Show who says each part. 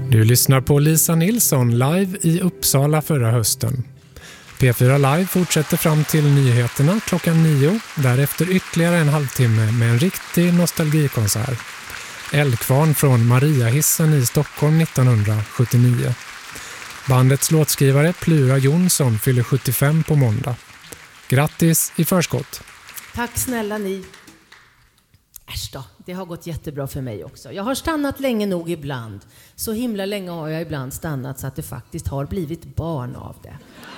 Speaker 1: Du lyssnar på Lisa Nilsson live i Uppsala förra hösten. P4 Live fortsätter fram till nyheterna klockan 9. Därefter ytterligare en halvtimme med en riktig nostalgikonsert. Eldkvarn från Mariahissen i Stockholm 1979. Bandets låtskrivare Plura Jonsson fyller 75 på måndag. Grattis i förskott.
Speaker 2: Tack snälla ni. Äsch då, det har gått jättebra för mig också. Jag har stannat länge nog ibland. Så himla länge har jag ibland stannat så att det faktiskt har blivit barn av det.